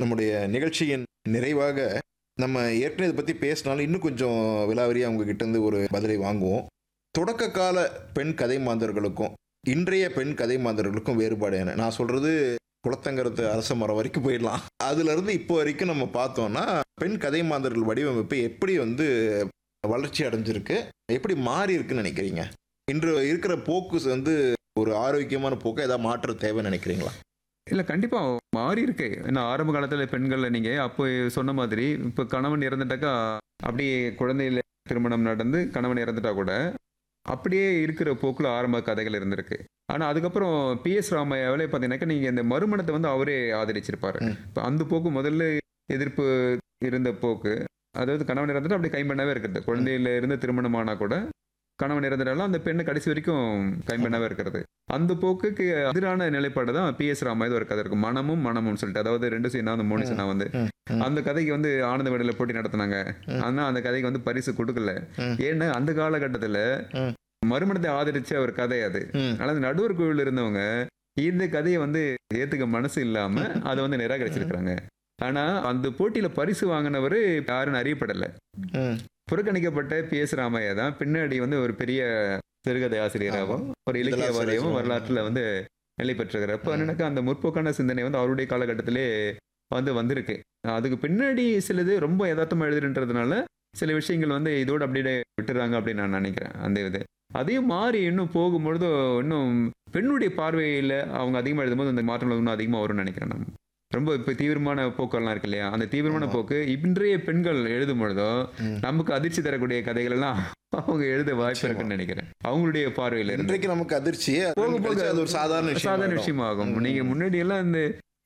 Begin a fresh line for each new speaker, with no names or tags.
நம்முடைய நிகழ்ச்சியின் நிறைவாக நம்ம ஏற்கனவே இதை பற்றி பேசினாலும் இன்னும் கொஞ்சம் விலாவரியாக உங்ககிட்ட இருந்து ஒரு பதிலை வாங்குவோம். தொடக்க கால பெண் கதை மாந்தர்களுக்கும் இன்றைய பெண் கதை மாந்தர்களுக்கும் வேறுபாடு என்ன? நான் சொல்றது குளத்தங்கரத்து அரச மரம் வரைக்கும் போயிடலாம். அதுல இருந்து இப்போ வரைக்கும் நம்ம பார்த்தோம்னா பெண் கதை மாந்தர்கள் வடிவமைப்பு எப்படி வளர்ச்சி அடைஞ்சிருக்கு, எப்படி மாறி இருக்குன்னு நினைக்கிறீங்க? இன்று இருக்கிற போக்கு ஒரு ஆரோக்கியமான போக்கு ஏதாவது மாற்ற தேவைன்னு நினைக்கிறீங்களா?
இல்லை, கண்டிப்பாக மாறி இருக்கு. ஏன்னா ஆரம்ப காலத்தில் பெண்களில் நீங்கள் அப்போ சொன்ன மாதிரி இப்போ கணவன் இறந்துட்டாக்கா அப்படியே குழந்தையில திருமணம் நடந்து கணவன் இறந்துட்டா கூட அப்படியே இருக்கிற போக்கில் ஆரம்ப கதைகள் இருந்திருக்கு. ஆனால் அதுக்கப்புறம் பிஎஸ் ராமையாவிலே பார்த்தீங்கன்னாக்கா நீங்கள் இந்த மறுமணத்தை அவரே ஆதரிச்சிருப்பாரு. இப்போ அந்த போக்கு முதல்ல எதிர்ப்பு இருந்த போக்கு, அதாவது கணவன் இறந்துட்டு அப்படியே கைம்பெண்ணாவே இருக்கிறது. குழந்தையில இருந்து திருமணமானா கூட கணவன் இறந்துட்டாலும் அந்த பெண்ணு கடைசி வரைக்கும் கைம்பெண்ணாவே இருக்கிறது. அந்த போக்குக்கு எதிரான நிலைப்பாடு தான் பிஎஸ் ராமாயது ஒரு கதை இருக்கு, மனமும் சொல்லிட்டு. அதாவது 2 சீனா 3 சீனா அந்த கதைக்கு ஆனந்த விடையில போட்டி நடத்தினாங்க. ஆனா அந்த கதைக்கு பரிசு கொடுக்கல. ஏன்னா அந்த காலகட்டத்துல மறுமணத்தை ஆதரிச்ச ஒரு கதை அது. ஆனா நடுவர் குழுவில் இருந்தவங்க இந்த கதையை ஏத்துக்க மனசு இல்லாம அதை நிராகரிச்சிருக்கிறாங்க. ஆனா அந்த போட்டியில பரிசு வாங்கினவரு யாருன்னு அறியப்படல. புறக்கணிக்கப்பட்ட பிஎஸ் ராமையா தான் பின்னாடி ஒரு பெரிய சிறுகதை ஆசிரியராகவும் ஒரு இலக்கியவாதியாகவும் வரலாற்றுல நிலை பெற்றிருக்கிறார். அப்போ என்னக்கா அந்த முற்போக்கான சிந்தனை அவருடைய காலகட்டத்திலே வந்திருக்கு. அதுக்கு பின்னாடி சிலது ரொம்ப யதார்த்தமா எழுதுன்றதுனால சில விஷயங்கள் இதோடு அப்படியே விட்டுறாங்க அப்படின்னு நான் நினைக்கிறேன். அந்த இது அதையும் மாறி இன்னும் போகும்பொழுது இன்னும் பெண்ணுடைய பார்வையில் அவங்க அதிகமாக எழுதும்போது அந்த மாற்றங்கள் இன்னும் அதிகமாக வரும்னு நினைக்கிறேன். நம்ம ரொம்ப இப்போ தீவிரமான போக்கெல்லாம் இருக்கு இல்லையா, அந்த தீவிரமான போக்கு இன்றைய பெண்கள் எழுதும் பொழுதோ நமக்கு அதிர்ச்சி தரக்கூடிய கதைகள் எல்லாம் அவங்க எழுத வாய்ப்பு இருக்குன்னு நினைக்கிறேன். அவங்களுடைய பார்வையில்
இன்றைக்கு நமக்கு அதிர்ச்சியே போக போக அது ஒரு சாதாரண
விஷயமாகும். நீங்க முன்னாடி எல்லாம்